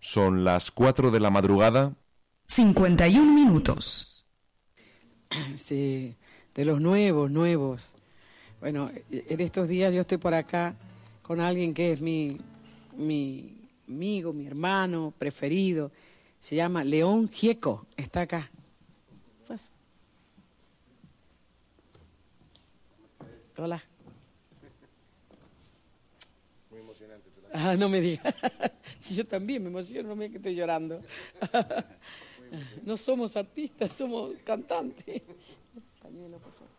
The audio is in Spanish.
Son las 4 de la madrugada. 51 minutos. Sí, de los nuevos. Bueno, en estos días yo estoy por acá con alguien que es mi amigo, mi hermano preferido. Se llama León Gieco, está acá. Pues. Hola. Muy emocionante. No me digas. Si yo también me emociono, no me que estoy llorando. No somos artistas, somos cantantes. Pañuelo, por favor.